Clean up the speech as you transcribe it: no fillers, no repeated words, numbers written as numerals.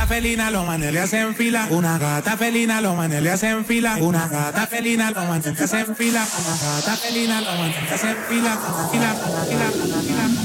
gata felina, los manes le hacen fila. Una gata felina, los manes le hacen fila. Una gata felina, los manes le hacen fila. Una gata felina, los manes le hacen fila. Fila, fila, fila.